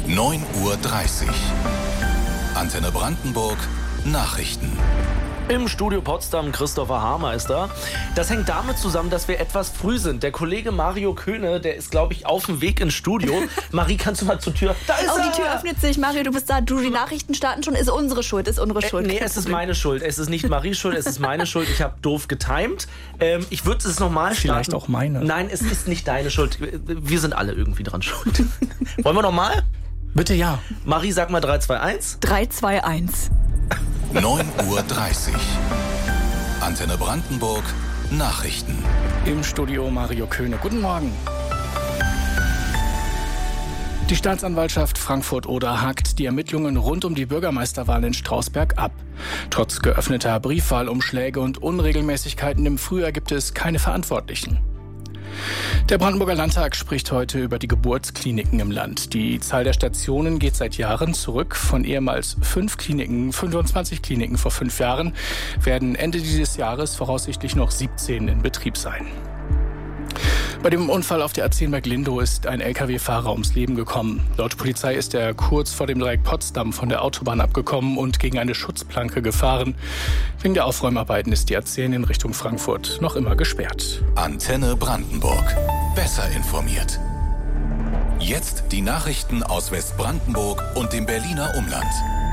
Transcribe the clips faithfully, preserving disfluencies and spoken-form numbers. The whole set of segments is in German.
neun Uhr dreißig. Antenne Brandenburg Nachrichten. Im Studio Potsdam Christopher Haarmeister. Das hängt damit zusammen, dass wir etwas früh sind. Der Kollege Mario Köhne, der ist, glaube ich, auf dem Weg ins Studio. Marie, kannst du mal zur Tür? Da ist oh, er! Die Tür öffnet sich. Mario, du bist da. Du, die Nachrichten starten schon. Ist unsere Schuld. Ist unsere Schuld. Äh, nee, es ist meine Schuld. Es ist nicht Maries Schuld, es ist meine Schuld. Ich habe doof getimed. Ähm, ich würde es nochmal starten. Vielleicht auch meine. Nein, es ist nicht deine Schuld. Wir sind alle irgendwie dran schuld. Wollen wir nochmal? Bitte ja. Marie, sag mal drei, zwei, eins. drei, zwei, eins. neun Uhr dreißig. Antenne Brandenburg Nachrichten. Im Studio Mario Köhne. Guten Morgen. Die Staatsanwaltschaft Frankfurt-Oder hakt die Ermittlungen rund um die Bürgermeisterwahl in Strausberg ab. Trotz geöffneter Briefwahlumschläge und Unregelmäßigkeiten im Frühjahr gibt es keine Verantwortlichen. Der Brandenburger Landtag spricht heute über die Geburtskliniken im Land. Die Zahl der Stationen geht seit Jahren zurück. Von ehemals fünf Kliniken, fünfundzwanzig Kliniken vor fünf Jahren, werden Ende dieses Jahres voraussichtlich noch siebzehn in Betrieb sein. Bei dem Unfall auf der A zehn bei Glindow ist ein L K W-Fahrer ums Leben gekommen. Laut Polizei ist er kurz vor dem Dreieck Potsdam von der Autobahn abgekommen und gegen eine Schutzplanke gefahren. Wegen der Aufräumarbeiten ist die A zehn in Richtung Frankfurt noch immer gesperrt. Antenne Brandenburg. Besser informiert. Jetzt die Nachrichten aus Westbrandenburg und dem Berliner Umland.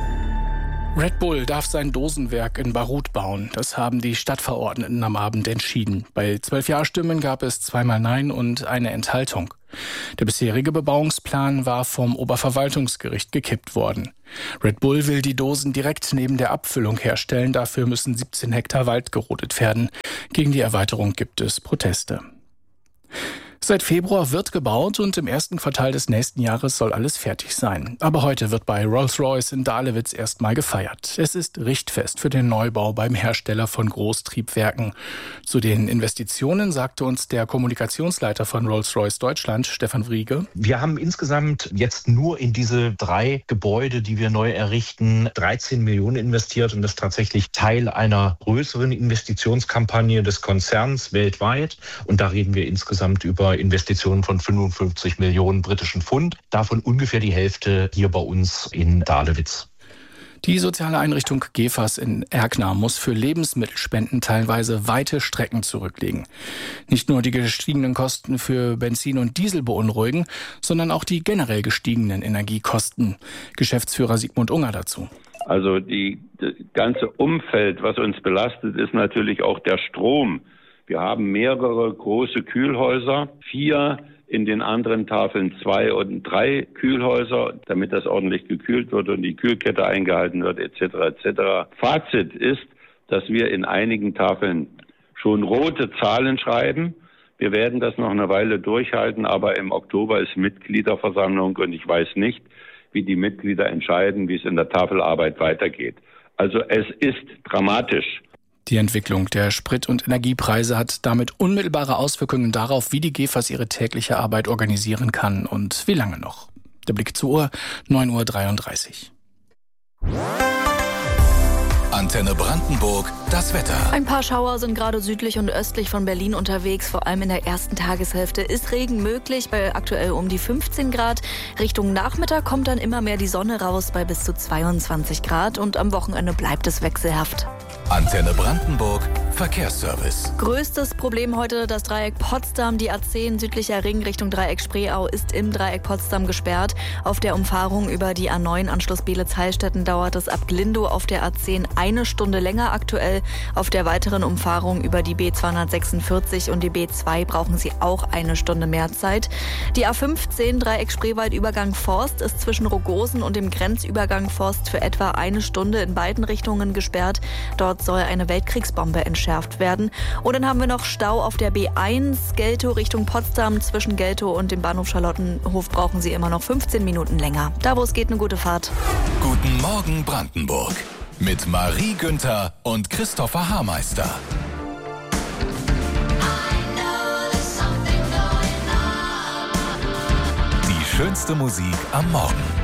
Red Bull darf sein Dosenwerk in Barut bauen. Das haben die Stadtverordneten am Abend entschieden. Bei zwölf Ja-Stimmen gab es zweimal Nein und eine Enthaltung. Der bisherige Bebauungsplan war vom Oberverwaltungsgericht gekippt worden. Red Bull will die Dosen direkt neben der Abfüllung herstellen. Dafür müssen siebzehn Hektar Wald gerodet werden. Gegen die Erweiterung gibt es Proteste. Seit Februar wird gebaut und im ersten Quartal des nächsten Jahres soll alles fertig sein. Aber heute wird bei Rolls-Royce in Dahlewitz erstmal gefeiert. Es ist Richtfest für den Neubau beim Hersteller von Großtriebwerken. Zu den Investitionen sagte uns der Kommunikationsleiter von Rolls-Royce Deutschland, Stefan Wriege. Wir haben insgesamt jetzt nur in diese drei Gebäude, die wir neu errichten, dreizehn Millionen investiert und das ist tatsächlich Teil einer größeren Investitionskampagne des Konzerns weltweit. Und da reden wir insgesamt über Investitionen von fünfundfünfzig Millionen britischen Pfund, davon ungefähr die Hälfte hier bei uns in Dahlewitz. Die soziale Einrichtung Gefas in Erkner muss für Lebensmittelspenden teilweise weite Strecken zurücklegen. Nicht nur die gestiegenen Kosten für Benzin und Diesel beunruhigen, sondern auch die generell gestiegenen Energiekosten. Geschäftsführer Sigmund Unger dazu. Also die, das ganze Umfeld, was uns belastet, ist natürlich auch der Strom. Wir haben mehrere große Kühlhäuser, vier in den anderen Tafeln zwei und drei Kühlhäuser, damit das ordentlich gekühlt wird und die Kühlkette eingehalten wird, et cetera et cetera. Fazit ist, dass wir in einigen Tafeln schon rote Zahlen schreiben. Wir werden das noch eine Weile durchhalten, aber im Oktober ist Mitgliederversammlung und ich weiß nicht, wie die Mitglieder entscheiden, wie es in der Tafelarbeit weitergeht. Also es ist dramatisch. Die Entwicklung der Sprit- und Energiepreise hat damit unmittelbare Auswirkungen darauf, wie die Gefas ihre tägliche Arbeit organisieren kann und wie lange noch. Der Blick zur Uhr, neun Uhr dreiunddreißig. Antenne Brandenburg, das Wetter. Ein paar Schauer sind gerade südlich und östlich von Berlin unterwegs. Vor allem in der ersten Tageshälfte ist Regen möglich, bei aktuell um die fünfzehn Grad. Richtung Nachmittag kommt dann immer mehr die Sonne raus bei bis zu zweiundzwanzig Grad. Und am Wochenende bleibt es wechselhaft. Antenne Brandenburg, Verkehrsservice. Größtes Problem heute das Dreieck Potsdam. Die A zehn südlicher Ring Richtung Dreieck Spreeau ist im Dreieck Potsdam gesperrt. Auf der Umfahrung über die A neun Anschluss Beelitz-Heilstätten dauert es ab Glindow auf der A zehn eine Stunde länger aktuell. Auf der weiteren Umfahrung über die B zweihundertsechsundvierzig und die B zwei brauchen Sie auch eine Stunde mehr Zeit. Die A fünfzehn Dreieck Spreewald-Übergang Forst ist zwischen Rogosen und dem Grenzübergang Forst für etwa eine Stunde in beiden Richtungen gesperrt. Dort soll eine Weltkriegsbombe entschärft werden. Und dann haben wir noch Stau auf der B eins, Geltow Richtung Potsdam. Zwischen Geltow und dem Bahnhof Charlottenhof brauchen Sie immer noch fünfzehn Minuten länger. Da, wo es geht, eine gute Fahrt. Guten Morgen Brandenburg mit Marie Günther und Christopher Haarmeister. Die schönste Musik am Morgen.